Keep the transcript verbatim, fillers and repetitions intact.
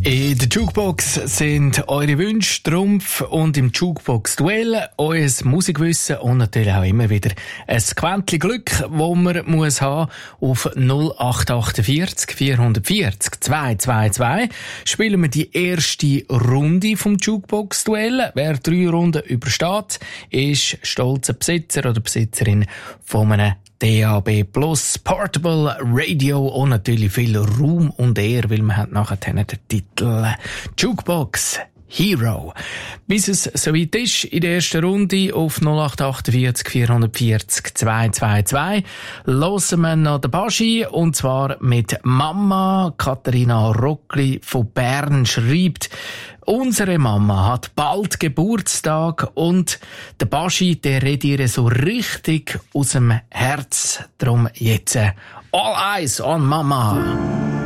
In der Jukebox sind eure Wünsche, Trumpf und im Jukebox-Duell euer Musikwissen und natürlich auch immer wieder ein Quäntchen Glück, das man muss haben auf null acht achtundvierzig vierhundertvierzig zweihundertzweiundzwanzig. Spielen wir die erste Runde vom Jukebox-Duell. Wer drei Runden übersteht, ist stolzer Besitzer oder Besitzerin von einem D A B Plus Portable Radio und natürlich viel Ruhm und Ehre, weil man hat nachher den Titel Jukebox Hero. Bis es soweit ist, in der ersten Runde auf null acht achtundvierzig vierhundertvierzig zweihundertzweiundzwanzig hören wir noch den Baschi, und zwar mit Mama. Katharina Rockli von Bern schreibt: Unsere Mama hat bald Geburtstag und der Baschi, der redet ihr so richtig aus dem Herz. Drum jetzt All Eyes on Mama.